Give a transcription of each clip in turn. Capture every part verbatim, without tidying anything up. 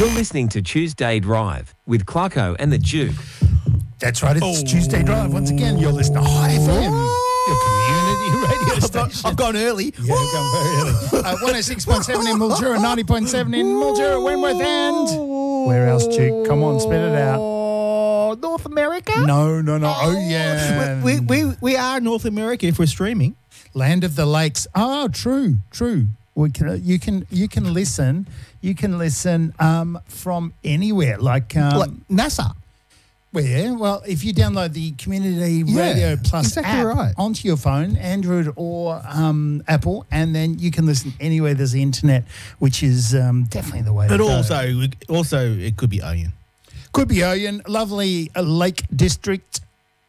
You're listening to Tuesday Drive with Clarko and the Duke. That's right, it's oh. Tuesday Drive. Once again, you're listening to High F M, your community radio station. I've gone early. Yeah, I've gone very early. Uh, one oh six point seven in Mildura, ninety point seven in Mildura, Wentworth, and where else, Duke? Come on, spit it out. North America? No, no, no. Oh, yeah. We, we, we, we are North America if we're streaming. Land of the Lakes. Oh, true, true. We can, you can you can listen. You can listen um, from anywhere, like, um, like NASA. Where? Well, if you download the Community Yeah, Radio Plus exactly app right. onto your phone, Android or um, Apple, and then you can listen anywhere there's the internet, which is um, definitely the way But to go. also, also it could be Oyen. Could be Oyen, lovely uh, lake district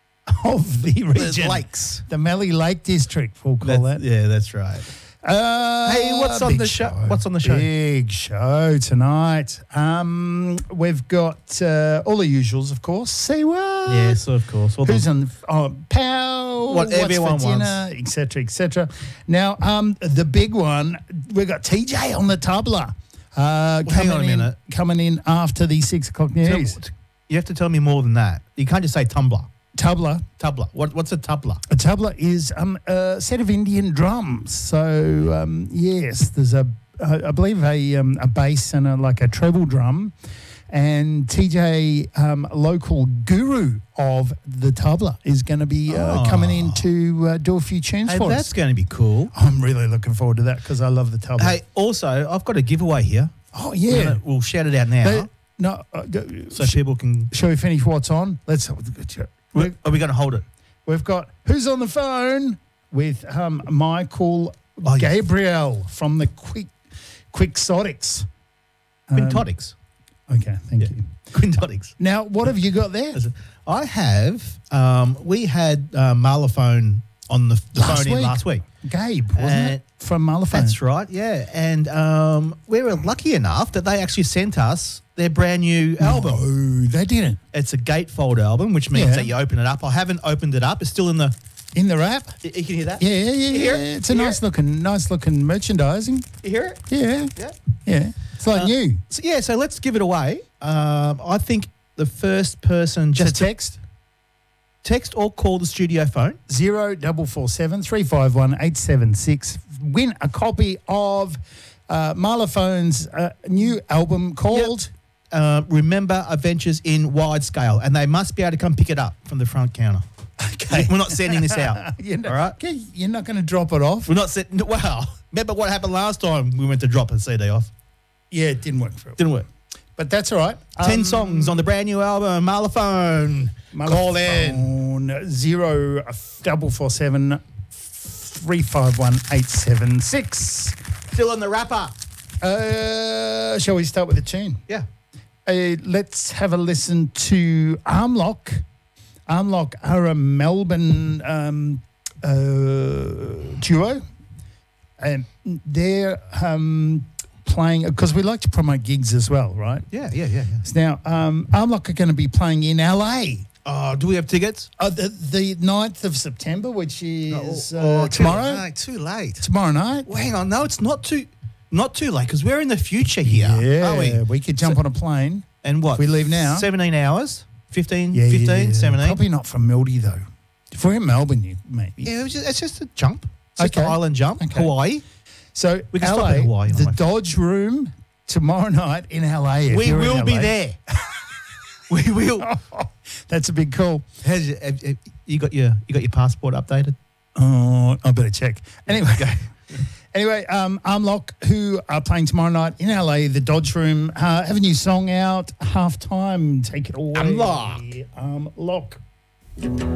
of the region. There's lakes. The Mallee Lake District, we'll call That's, that. yeah, that's right. Uh, Hey, what's on big the show? What's on the show? Big show tonight. Um, we've got uh, all the usuals, of course. See what? Yes, of course. All Who's the- on the oh, Pow? What what's everyone for dinner, et cetera, et cetera. Now, um, the big one, we've got T J on the tabla. Uh, Well, hang on a coming in- minute. Coming in after the six o'clock news. Tell- You have to tell me more than that. You can't just say tumbler. Tabla. Tabla. What, what's a tabla? A tabla is um, a set of Indian drums. So, um, yes, there's a, I I believe, a, um, a bass and a, like a treble drum. And T J, um, local guru of the tabla, is going to be uh, Oh. coming in to uh, do a few tunes Hey, for that's us. going to be cool. I'm really looking forward to that because I love the tabla. Hey, also, I've got a giveaway here. oh, We're yeah. gonna- We'll shout it out now They- no, uh, go- so sh- people can... shall we finish what's on? Let's. We've, Are we going to hold it? we've got who's on the phone with um, Michael Oh, yes. Gabriel from the Quick Quixotics. Um, Quintotics. Okay, thank Yeah. you. Quintotics. Now, what have you got there? I have... Um, we had uh, Marlaphone on the, the Last phone in week. last week. Gabe, wasn't Uh, it? From Marlaphone. That's right, yeah. And um, we were lucky enough that they actually sent us their brand new album. No, they didn't. It's a gatefold album, which means Yeah. that you open it up. I haven't opened it up. It's still in the... In the wrap? You, you can hear that? Yeah, yeah, yeah. You hear yeah. it? It's a You hear nice it? looking, nice looking merchandising. You hear it? Yeah, Yeah. yeah. It's like Uh, new. So, yeah, so let's give it away. Um, I think the first person Just just to text text or call the studio phone. zero double four seven three five one eight seven six. Win a copy of uh, Marlaphone's uh, new album called. Uh, Remember Adventures in Wide Scale, and they must be able to come pick it up from the front counter. Okay. We're not sending this out. You're not, all right? okay, you're not going to drop it off. We're not sending... Wow. Remember what happened last time we went to drop a C D off? Yeah, it didn't work for it. Didn't work. But that's all right. Ten Um, songs on the brand new album, Marlaphone. Call in. Phone zero double four seven three five one eight seven six. Still on the wrapper. Uh, shall we start with a tune? Yeah. Uh, let's have a listen to Armlock. Armlock are a Melbourne um, uh, duo, and they're um, playing because we like to promote gigs as well, right? Yeah, yeah, yeah. yeah. So now, um, Armlock are going to be playing in L A. Oh, do we have tickets? Uh, the, the ninth of September, which is uh, Oh, tomorrow. Too late. Too late. Tomorrow night. Well, hang on. No, it's not too not too late because we're in the future here, Yeah, aren't we? we could jump So- on a plane. And what? If we leave now. seventeen hours? fifteen, Yeah, fifteen, yeah, seventeen? Probably not from Mildy though. If we're in Melbourne, you maybe. Yeah, it was just, it's just a jump. It's just Okay. an island jump. Okay. Hawaii. So We can L A, stop at Hawaii on the the way. Dodge Room tomorrow night in L A. if We you're in will L A. be there. we will. That's a big call. Has you, have, have you got your you got your passport updated? Oh, I better check. Anyway, anyway, um, Armlock, who are playing tomorrow night in L A, the Dodge Room, uh, have a new song out, Halftime. Take it away. Armlock. Armlock.